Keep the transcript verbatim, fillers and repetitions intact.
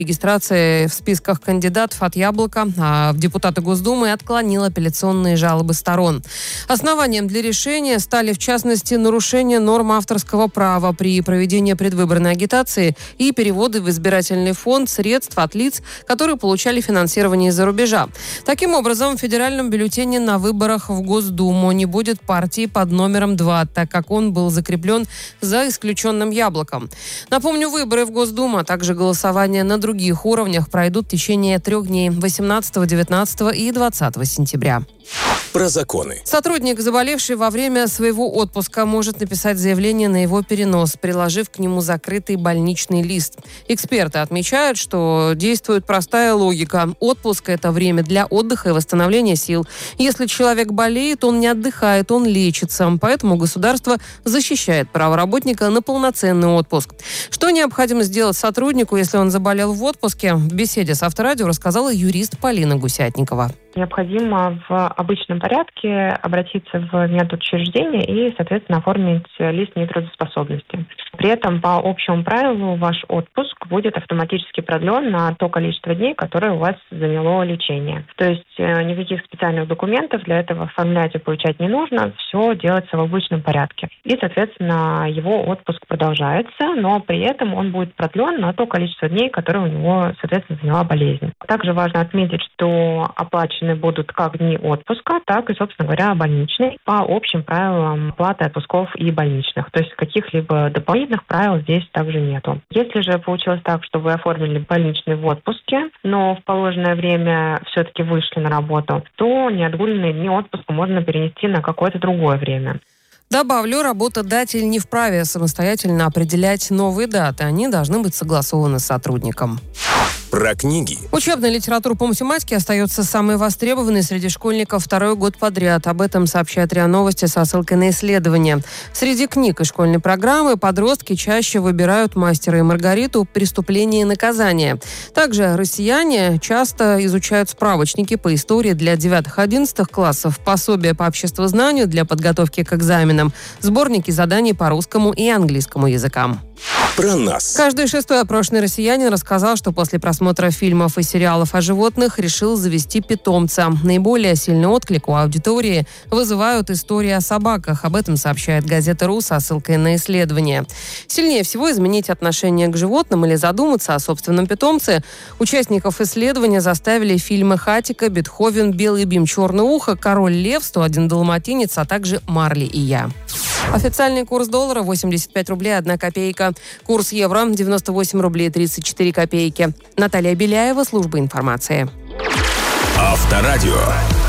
регистрации в списках кандидатов от «Яблока», а в депутаты Госдумы отклонил апелляционные жалобы сторон. Основанием для решения стали, в частности, нарушение норм авторского права при проведении предвыборной агитации и переводы в избирательный фонд средств от лиц, которые получали финансирование из-за рубежа. Таким образом, в федеральном бюллетене на выборах в Госдуму не будет партии под номером два, так как он был закреплен за исключенным «Яблоком». Напомню, выборы в Госдуму, а также голосование на других уровнях пройдут в течение трех дней – восемнадцатого, девятнадцатого и двадцатого сентября. Про законы. Сотрудник, заболевший во время своего отпуска, может написать заявление на его перенос, приложив к нему закрытый больничный лист. Эксперты отмечают, что действует простая логика. Отпуск – это время для отдыха и восстановления сил. Если человек болеет, он не отдыхает, он лечится. Поэтому государство защищает право работника на полноценный отпуск. Что необходимо сделать сотруднику, если он заболел в отпуске? В беседе с Авторадио рассказала юрист Полина Гусятникова. Необходимо в обычном порядке обратиться в медучреждение и, соответственно, оформить лист нетрудоспособности. При этом по общему правилу ваш отпуск будет автоматически продлен на то количество дней, которое у вас заняло лечение. То есть никаких специальных документов для этого оформлять и получать не нужно, все делается в обычном порядке. И, соответственно, его отпуск продолжается, но при этом он будет продлен на то количество дней, которое у него, соответственно, заняла болезнь. Также важно отметить, что оплачивать будут как дни отпуска, так и, собственно говоря, больничные по общим правилам оплаты отпусков и больничных. То есть каких-либо дополнительных правил здесь также нету. Если же получилось так, что вы оформили больничный в отпуске, но в положенное время все-таки вышли на работу, то неотгуленные дни отпуска можно перенести на какое-то другое время. Добавлю, работодатель не вправе самостоятельно определять новые даты. Они должны быть согласованы с сотрудником. Про книги. Учебная литература по математике остается самой востребованной среди школьников второй год подряд. Об этом сообщает РИА Новости со ссылкой на исследование. Среди книг и школьной программы подростки чаще выбирают «Мастера и Маргариту», «Преступление и наказание». Также россияне часто изучают справочники по истории для девятых-одиннадцатых классов, пособия по обществознанию для подготовки к экзаменам, сборники заданий по русскому и английскому языкам. Про нас. Каждый шестой опрошенный россиянин рассказал, что после просмотра фильмов и сериалов о животных решил завести питомца. Наиболее сильный отклик у аудитории вызывают истории о собаках. Об этом сообщает газета «Ру» со ссылкой на исследование. Сильнее всего изменить отношение к животным или задуматься о собственном питомце участников исследования заставили фильмы «Хатико», «Бетховен», «Белый бим, черное ухо», «Король лев», «сто один далматинец», а также «Марли и я». Официальный курс доллара восемьдесят пять рублей одна копейка. Курс евро девяносто восемь рублей тридцать четыре копейки. Наталья Беляева, служба информации. Авторадио.